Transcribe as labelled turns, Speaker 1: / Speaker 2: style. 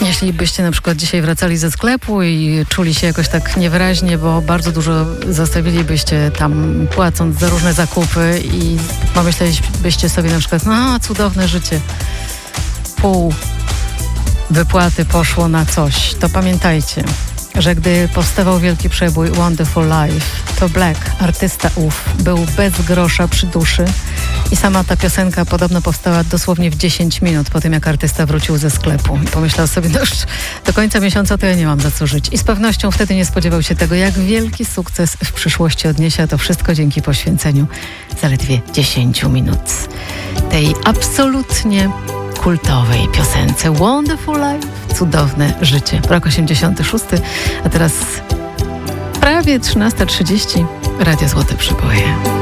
Speaker 1: Jeśli byście na przykład dzisiaj wracali ze sklepu i czuli się jakoś tak niewyraźnie, bo bardzo dużo zostawilibyście tam, płacąc za różne zakupy i pomyślelibyście sobie na przykład, no cudowne życie, pół wypłaty poszło na coś, to pamiętajcie, że gdy powstawał wielki przebój Wonderful Life, to Black, artysta ów, był bez grosza przy duszy i sama ta piosenka podobno powstała dosłownie w 10 minut po tym, jak artysta wrócił ze sklepu. I pomyślał sobie, no już do końca miesiąca to ja nie mam za co żyć. I z pewnością wtedy nie spodziewał się tego, jak wielki sukces w przyszłości odniesie, a to wszystko dzięki poświęceniu zaledwie 10 minut tej absolutnie kultowej piosence Wonderful Life, cudowne życie. Rok 86, a teraz prawie 13:30, Radio Złote Przeboje.